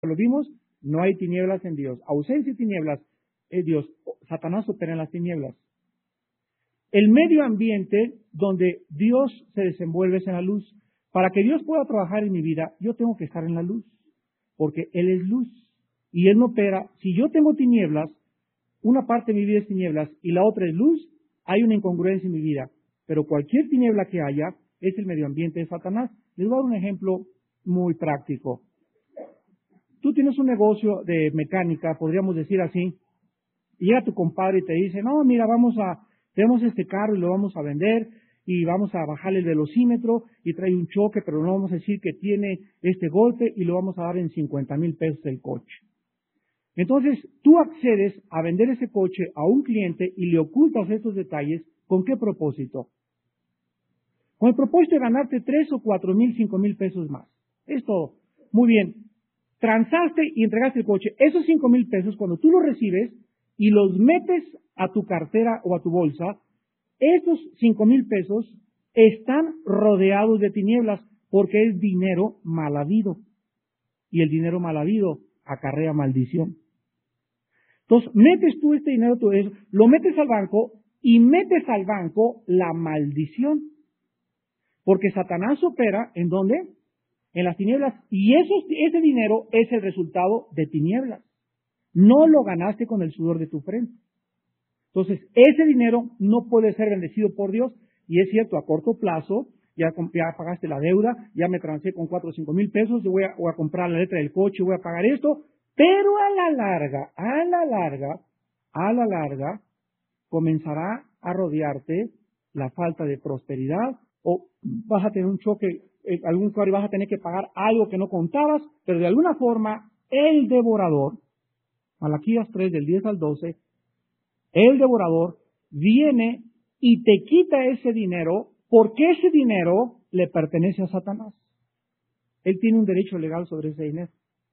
lo vimos, no hay tinieblas en Dios. Ausencia y tinieblas es Dios. Satanás opera en las tinieblas. El medio ambiente donde Dios se desenvuelve es en la luz. Para que Dios pueda trabajar en mi vida, yo tengo que estar en la luz, porque Él es luz. Y Él no opera. Si yo tengo tinieblas, una parte de mi vida es tinieblas y la otra es luz, hay una incongruencia en mi vida. Pero cualquier tiniebla que haya es el medio ambiente de Satanás. Les voy a dar un ejemplo muy práctico. Tú tienes un negocio de mecánica, podríamos decir así, y llega tu compadre y te dice, no, mira, tenemos este carro y lo vamos a vender y vamos a bajarle el velocímetro y trae un choque, pero no vamos a decir que tiene este golpe y lo vamos a dar en 50,000 pesos el coche. Entonces, tú accedes a vender ese coche a un cliente y le ocultas estos detalles. ¿Con qué propósito? Con el propósito de ganarte 3 o 4,000, 5,000 pesos más. Es todo. Muy bien. Transaste y entregaste el coche. Esos 5,000 pesos, cuando tú los recibes y los metes a tu cartera o a tu bolsa, esos 5,000 pesos están rodeados de tinieblas porque es dinero mal habido. Y el dinero mal habido acarrea maldición. Entonces, metes tú este dinero, lo metes al banco y metes al banco la maldición. Porque Satanás opera, ¿en dónde? En las tinieblas. Y ese dinero es el resultado de tinieblas. No lo ganaste con el sudor de tu frente. Entonces, ese dinero no puede ser bendecido por Dios. Y es cierto, a corto plazo, ya pagaste la deuda, ya me transé con 4 o 5 mil pesos, yo voy a comprar la letra del coche, voy a pagar esto. Pero a la larga, comenzará a rodearte la falta de prosperidad o vas a tener un choque, algún lugar y vas a tener que pagar algo que no contabas, pero de alguna forma el devorador, Malaquías 3 del 10 al 12, el devorador viene y te quita ese dinero porque ese dinero le pertenece a Satanás. Él tiene un derecho legal sobre ese dinero.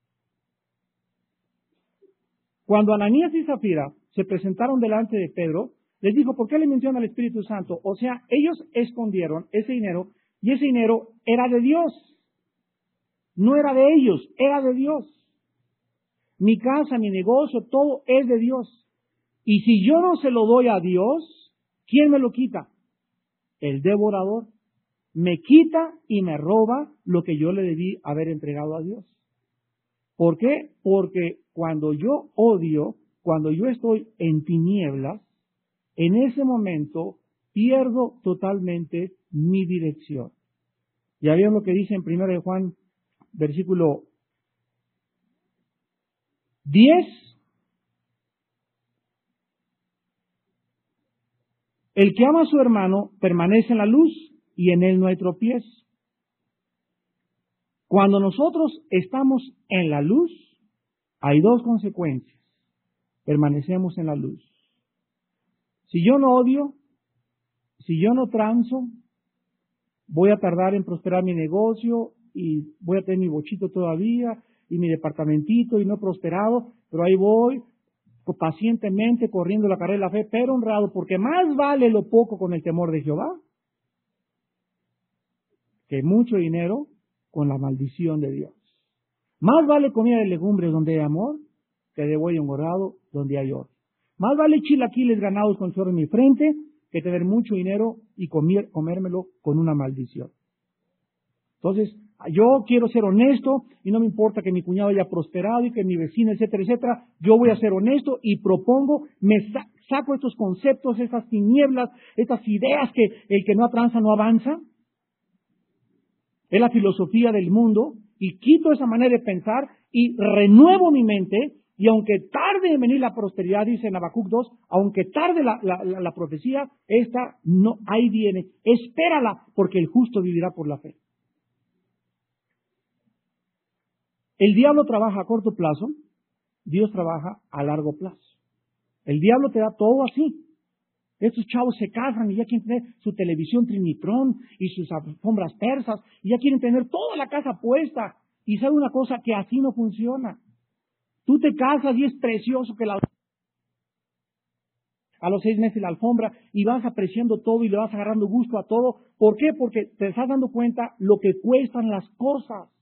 Cuando Ananías y Zafira se presentaron delante de Pedro, les dijo, ¿por qué le menciona al Espíritu Santo? O sea, ellos escondieron ese dinero y ese dinero era de Dios. No era de ellos, era de Dios. Mi casa, mi negocio, todo es de Dios. Y si yo no se lo doy a Dios, ¿quién me lo quita? El devorador. Me quita y me roba lo que yo le debí haber entregado a Dios. ¿Por qué? Porque cuando yo odio, cuando yo estoy en tinieblas, en ese momento pierdo totalmente mi dirección. Ya vieron lo que dice en 1 de Juan, versículo 10. El que ama a su hermano permanece en la luz y en él no hay tropiezo. Cuando nosotros estamos en la luz, hay dos consecuencias. Permanecemos en la luz. Si yo no odio, si yo no transo, voy a tardar en prosperar mi negocio y voy a tener mi bochito todavía y mi departamentito y no he prosperado, pero ahí voy pacientemente corriendo la carrera de la fe, pero honrado, porque más vale lo poco con el temor de Jehová que mucho dinero con la maldición de Dios. Más vale comida de legumbres donde hay amor que de buey engordado donde hay oro. Más vale chilaquiles ganados con chorro en mi frente que tener mucho dinero y comérmelo con una maldición. Entonces, yo quiero ser honesto y no me importa que mi cuñado haya prosperado y que mi vecino, etcétera, etcétera. Yo voy a ser honesto y propongo, saco estos conceptos, estas tinieblas, estas ideas que el que no tranza no avanza. Es la filosofía del mundo y quito esa manera de pensar y renuevo mi mente. Y aunque tarde en venir la prosperidad, dice en Habacuc 2, aunque tarde la profecía, esta no, ahí viene. Espérala, porque el justo vivirá por la fe. El diablo trabaja a corto plazo, Dios trabaja a largo plazo. El diablo te da todo así. Estos chavos se casan y ya quieren tener su televisión Trinitron y sus alfombras persas y ya quieren tener toda la casa puesta. Y sabe una cosa, que así no funciona. Tú te casas y es precioso que a los 6 meses la alfombra y vas apreciando todo y le vas agarrando gusto a todo. ¿Por qué? Porque te estás dando cuenta lo que cuestan las cosas.